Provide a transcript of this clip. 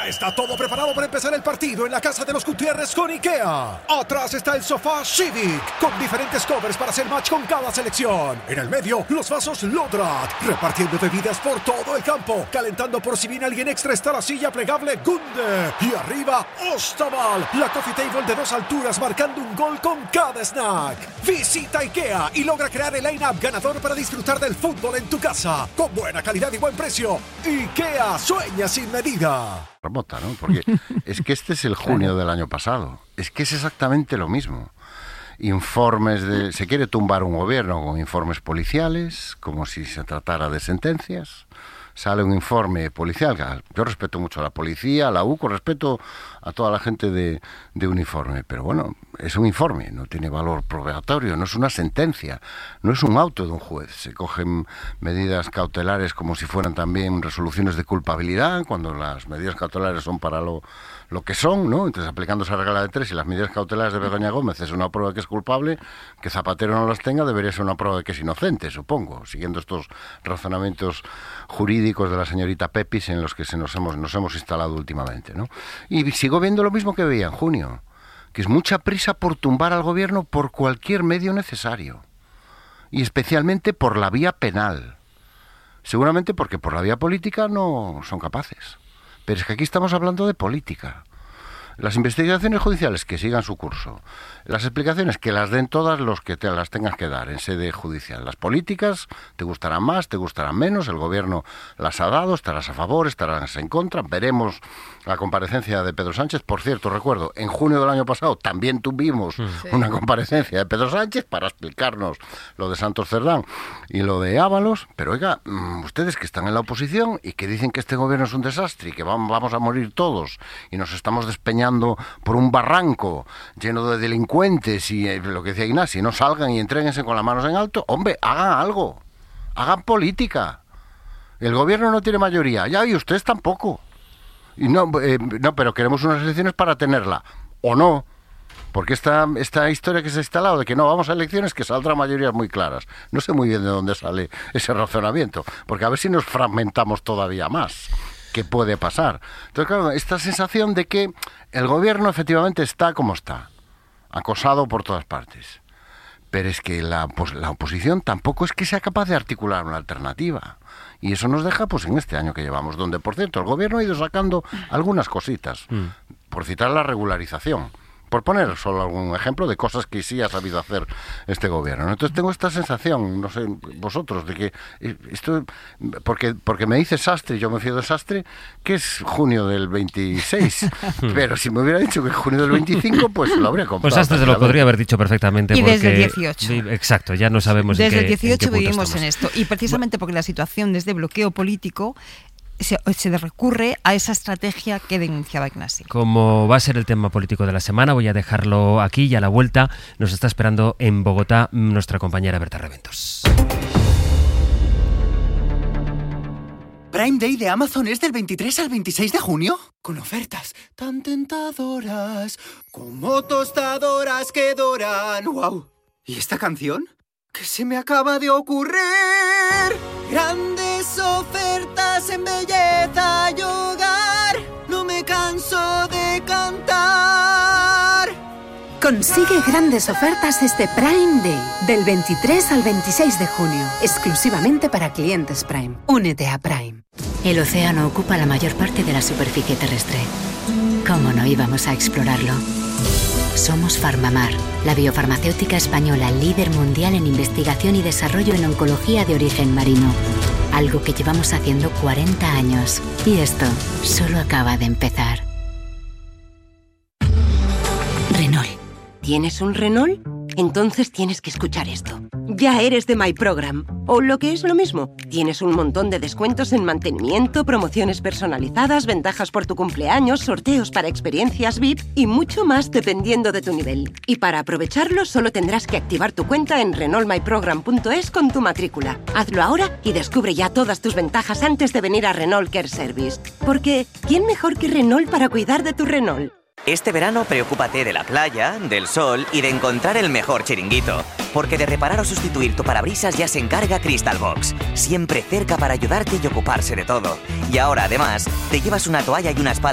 Ya está todo preparado para empezar el partido en la casa de los Gutiérrez con IKEA. Atrás está el sofá Civic, con diferentes covers para hacer match con cada selección. En el medio, los vasos Lodrat, repartiendo bebidas por todo el campo. Calentando por si viene alguien extra está la silla plegable Gunde. Y arriba, Ostaval, la coffee table de 2 alturas marcando un gol con cada snack. Visita IKEA y logra crear el line-up ganador para disfrutar del fútbol en tu casa. Con buena calidad y buen precio. IKEA, sueña sin medida. Remota, ¿no? Porque es que este es el junio del año pasado. Es que es exactamente lo mismo. Informes de... Se quiere tumbar un gobierno con informes policiales, como si se tratara de sentencias. Sale un informe policial. Yo respeto mucho a la policía, a la UCO, respeto a toda la gente de uniforme. Pero bueno, es un informe, no tiene valor probatorio, no es una sentencia, no es un auto de un juez. Se cogen medidas cautelares como si fueran también resoluciones de culpabilidad, cuando las medidas cautelares son para lo que son, ¿no? Entonces, aplicando esa regla de 3, si las medidas cautelares de Begoña Gómez es una prueba de que es culpable, que Zapatero no las tenga, debería ser una prueba de que es inocente, supongo, siguiendo estos razonamientos jurídicos de la señorita Pepis en los que nos hemos instalado últimamente, ¿no? Y sigo viendo lo mismo que veía en junio, que es mucha prisa por tumbar al gobierno por cualquier medio necesario, y especialmente por la vía penal. Seguramente porque por la vía política no son capaces. Pero es que aquí estamos hablando de política. Las investigaciones judiciales que sigan su curso. Las explicaciones que las den todas los que te las tengas que dar en sede judicial. Las políticas te gustarán más, te gustarán menos. El gobierno las ha dado, estarás a favor, estarás en contra. Veremos la comparecencia de Pedro Sánchez. Por cierto, recuerdo, en junio del año pasado también tuvimos una comparecencia de Pedro Sánchez para explicarnos lo de Santos Cerdán y lo de Ábalos. Pero oiga, ustedes que están en la oposición y que dicen que este gobierno es un desastre y que vamos a morir todos y nos estamos despeñando por un barranco lleno de delincuentes y lo que decía Ignasi, no salgan y entréguense con las manos en alto. Hombre, hagan algo, hagan política. El gobierno no tiene mayoría, ya, y ustedes tampoco. Y no, pero queremos unas elecciones para tenerla, o no, porque esta historia que se ha instalado de que no vamos a elecciones, que saldrán mayorías muy claras. No sé muy bien de dónde sale ese razonamiento, porque a ver si nos fragmentamos todavía más. ¿Qué puede pasar? Entonces, claro, esta sensación de que el gobierno efectivamente está como está, acosado por todas partes. Pero es que la oposición tampoco es que sea capaz de articular una alternativa. Y eso nos deja pues en este año que llevamos, donde, por cierto, el gobierno ha ido sacando algunas cositas, por citar la regularización. Por poner solo algún ejemplo de cosas que sí ha sabido hacer este gobierno. Entonces tengo esta sensación, no sé, vosotros, de que esto, porque me dice Sastre, yo me fío de Sastre, que es junio del 26. Pero si me hubiera dicho que es junio del 25, pues lo habría comprado. Pues Sastre te lo podría haber dicho perfectamente. Y porque, desde el 18. Exacto, ya no sabemos desde en qué el 18 vivimos estamos. en esto. Y precisamente porque la situación desde bloqueo político se recurre a esa estrategia que denunciaba Ignasi. Como va a ser el tema político de la semana, voy a dejarlo aquí y a la vuelta nos está esperando en Bogotá nuestra compañera Berta Reventos. Prime Day de Amazon es del 23 al 26 de junio, con ofertas tan tentadoras como tostadoras que doran. ¡Wow! ¿Y esta canción? ¿Qué se me acaba de ocurrir? Grandes ofertas en belleza y hogar, no me canso de cantar. Consigue grandes ofertas este Prime Day, del 23 al 26 de junio, exclusivamente para clientes Prime. Únete a Prime. El océano ocupa la mayor parte de la superficie terrestre. ¿Cómo no íbamos a explorarlo? Somos Farmamar, la biofarmacéutica española líder mundial en investigación y desarrollo en oncología de origen marino. Algo que llevamos haciendo 40 años. Y esto solo acaba de empezar. Renault. ¿Tienes un Renault? Entonces tienes que escuchar esto. Ya eres de My Program. O lo que es lo mismo, tienes un montón de descuentos en mantenimiento, promociones personalizadas, ventajas por tu cumpleaños, sorteos para experiencias VIP y mucho más dependiendo de tu nivel. Y para aprovecharlo solo tendrás que activar tu cuenta en renaultmyprogram.es con tu matrícula. Hazlo ahora y descubre ya todas tus ventajas antes de venir a Renault Care Service. Porque, ¿quién mejor que Renault para cuidar de tu Renault? Este verano preocúpate de la playa, del sol y de encontrar el mejor chiringuito. Porque de reparar o sustituir tu parabrisas ya se encarga Crystal Box. Siempre cerca para ayudarte y ocuparse de todo. Y ahora, además, te llevas una toalla y una espalda